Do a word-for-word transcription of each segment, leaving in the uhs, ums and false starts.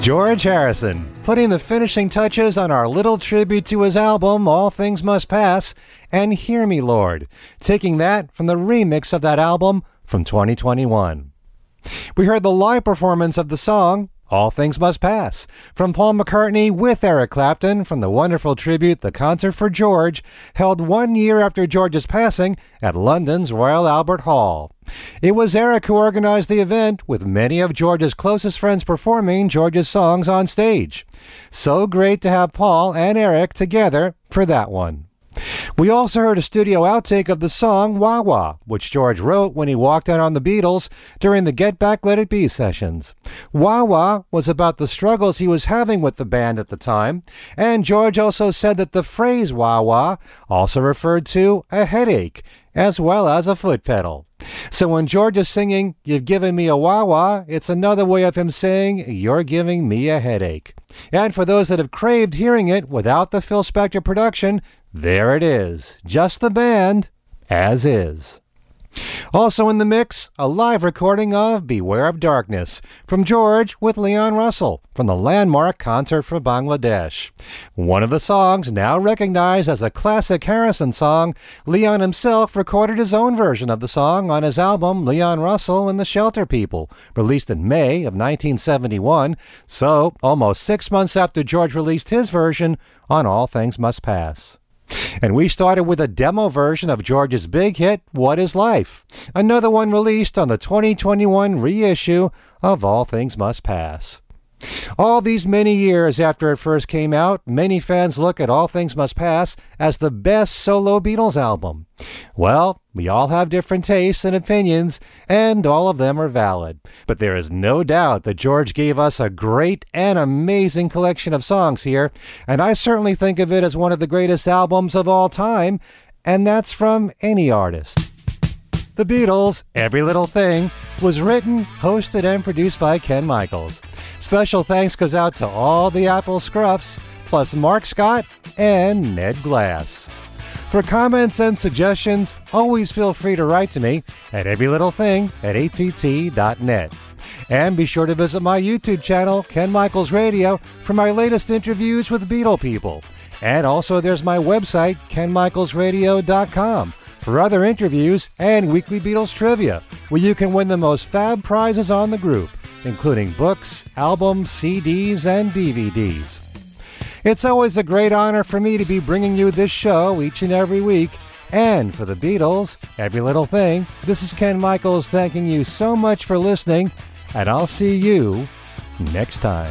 George Harrison, putting the finishing touches on our little tribute to his album, All Things Must Pass, and Hear Me, Lord, taking that from the remix of that album from twenty twenty-one. We heard the live performance of the song, All Things Must Pass, from Paul McCartney with Eric Clapton from the wonderful tribute The Concert for George, held one year after George's passing at London's Royal Albert Hall. It was Eric who organized the event, with many of George's closest friends performing George's songs on stage. So great to have Paul and Eric together for that one. We also heard a studio outtake of the song Wah Wah, which George wrote when he walked out on the Beatles during the Get Back Let It Be sessions. Wah Wah was about the struggles he was having with the band at the time, and George also said that the phrase Wah Wah also referred to a headache, as well as a foot pedal. So when George is singing, "You've given me a wah wah," it's another way of him saying, "You're giving me a headache." And for those that have craved hearing it without the Phil Spector production, there it is, just the band, as is. Also in the mix, a live recording of Beware of Darkness from George with Leon Russell from the landmark Concert for Bangladesh. One of the songs now recognized as a classic Harrison song, Leon himself recorded his own version of the song on his album Leon Russell and the Shelter People, released in May of nineteen seventy-one, so almost six months after George released his version on All Things Must Pass. And we started with a demo version of George's big hit, What Is Life? Another one released on the twenty twenty-one reissue of All Things Must Pass. All these many years after it first came out, many fans look at All Things Must Pass as the best solo Beatles album. Well, we all have different tastes and opinions, and all of them are valid. But there is no doubt that George gave us a great and amazing collection of songs here, and I certainly think of it as one of the greatest albums of all time, and that's from any artist. The Beatles, Every Little Thing, was written, hosted, and produced by Ken Michaels. Special thanks goes out to all the Apple Scruffs, plus Mark Scott and Ned Glass. For comments and suggestions, always feel free to write to me at everylittlething at a t t dot net. And be sure to visit my YouTube channel, Ken Michaels Radio, for my latest interviews with Beatle people. And also there's my website, ken michaels radio dot com, for other interviews and weekly Beatles trivia, where you can win the most fab prizes on the group, including books, albums, C Ds, and D V Ds. It's always a great honor for me to be bringing you this show each and every week. And for the Beatles, Every Little Thing, this is Ken Michaels thanking you so much for listening, and I'll see you next time.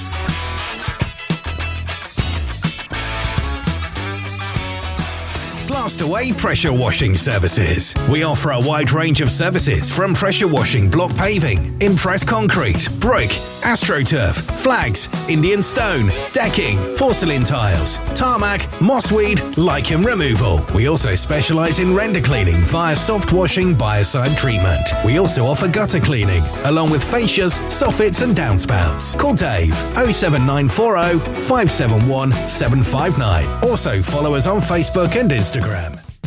Blastaway Pressure Washing Services. We offer a wide range of services from pressure washing block paving, Impress concrete, brick, AstroTurf, flags, Indian stone, decking, porcelain tiles, tarmac, mossweed, lichen removal. We also specialise in render cleaning via soft washing biocide treatment. We also offer gutter cleaning, along with fascias, soffits and downspouts. Call Dave oh seven nine four oh, five seven one, seven five nine. Also follow us on Facebook and Instagram.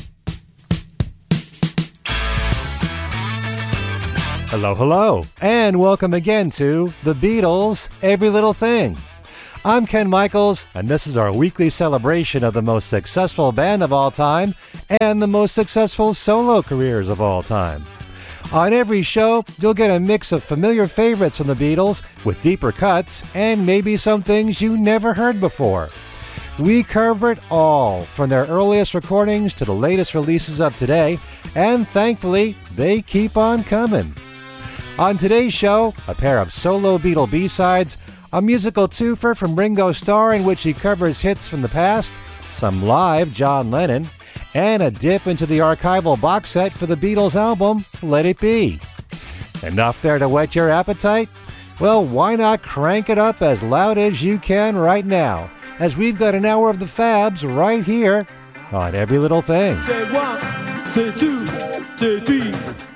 Hello, hello, and welcome again to The Beatles, Every Little Thing. I'm Ken Michaels, and this is our weekly celebration of the most successful band of all time and the most successful solo careers of all time. On every show, you'll get a mix of familiar favorites from the Beatles with deeper cuts and maybe some things you never heard before. We cover it all, from their earliest recordings to the latest releases of today, and thankfully, they keep on coming. On today's show, a pair of solo Beatle B-sides, a musical twofer from Ringo Starr in which he covers hits from the past, some live John Lennon, and a dip into the archival box set for the Beatles album, Let It Be. Enough there to whet your appetite? Well, why not crank it up as loud as you can right now, as we've got an hour of the Fabs right here on Every Little Thing. Say one, say two, say three.